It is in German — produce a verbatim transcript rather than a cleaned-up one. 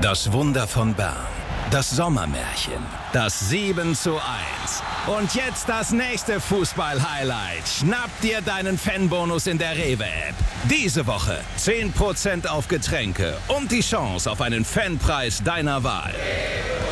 Das Wunder von Bern. Das Sommermärchen. Das sieben zu eins. Und jetzt das nächste Fußball-Highlight. Schnapp dir deinen Fanbonus in der Rewe-App. Diese Woche zehn Prozent auf Getränke und die Chance auf einen Fanpreis deiner Wahl.